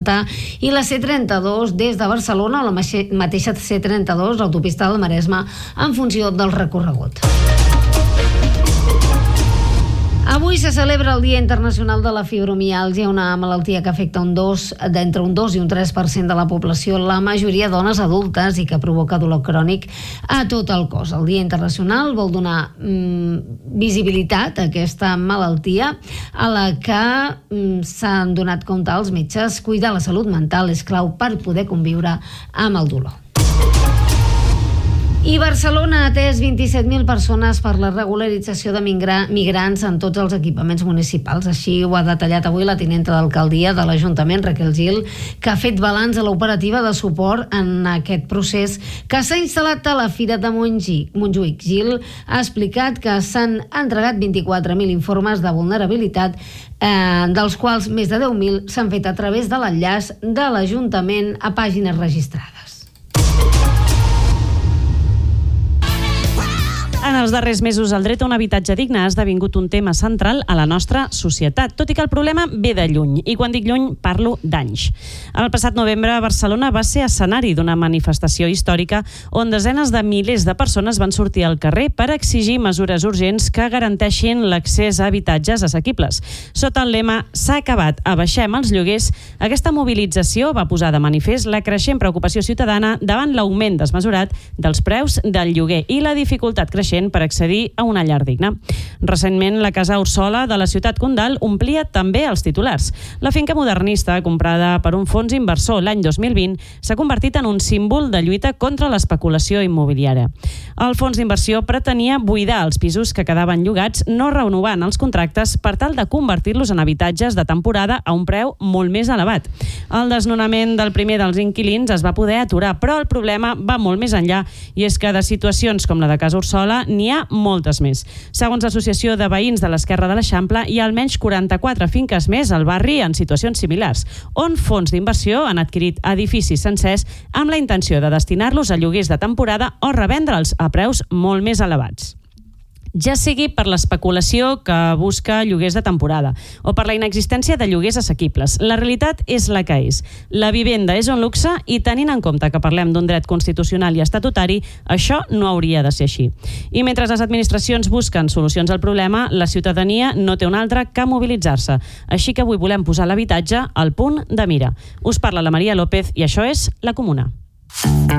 C30 i la C32 des de Barcelona o la mateixa C32, l'autopista del Maresme, en funció del recorregut. Avui se celebra el Dia Internacional de la Fibromiàlgia, una malaltia que afecta d'entre un 2 i un 3% de la població, la majoria dones adultes, i que provoca dolor crònic a tot el cos. El Dia Internacional vol donar visibilitat a aquesta malaltia a la que s'han donat compte els metges. Cuidar la salut mental és clau per poder conviure amb el dolor. I Barcelona ha atès 27.000 persones per la regularització de migrants en tots els equipaments municipals. Així ho ha detallat avui la tinenta d'alcaldia de l'Ajuntament, Raquel Gil, que ha fet balanç a l'operativa de suport en aquest procés que s'ha instal·lat a la Fira de Montjuïc. Gil ha explicat que s'han entregat 24.000 informes de vulnerabilitat, dels quals més de 10.000 s'han fet a través de l'enllaç de l'Ajuntament a pàgines registrades. En els darrers mesos, el dret a un habitatge digne ha esdevingut un tema central a la nostra societat, tot i que el problema ve de lluny. I quan dic lluny, parlo d'anys. El passat novembre, Barcelona va ser escenari d'una manifestació històrica on desenes de milers de persones van sortir al carrer per exigir mesures urgents que garanteixin l'accés a habitatges assequibles. Sota el lema "S'ha acabat, abaixem els lloguers", aquesta mobilització va posar de manifest la creixent preocupació ciutadana davant l'augment desmesurat dels preus del lloguer i la dificultat creixent per accedir a una llar digna. Recentment, la Casa Orsola de la ciutat condal omplia també els titulars. La finca modernista, comprada per un fons inversor l'any 2020, s'ha convertit en un símbol de lluita contra l'especulació immobiliària. El fons d'inversió pretenia buidar els pisos que quedaven llogats, no renovant els contractes per tal de convertir-los en habitatges de temporada a un preu molt més elevat. El desnonament del primer dels inquilins es va poder aturar, però el problema va molt més enllà, i és que de situacions com la de Casa Orsola n'hi ha moltes més. Segons l'Associació de Veïns de l'Esquerra de l'Eixample, hi ha almenys 44 finques més al barri en situacions similars, on fons d'inversió han adquirit edificis sencers amb la intenció de destinar-los a lloguers de temporada o revendre'ls a preus molt més elevats. Ja sigui per l'especulació que busca lloguers de temporada o per la inexistència de lloguers assequibles. La realitat és la que és. La vivenda és un luxe i, tenint en compte que parlem d'un dret constitucional i estatutari, això no hauria de ser així. I mentre les administracions busquen solucions al problema, la ciutadania no té una altra que mobilitzar-se. Així que avui volem posar l'habitatge al punt de mira. Us parla la Maria López i això és La Comuna.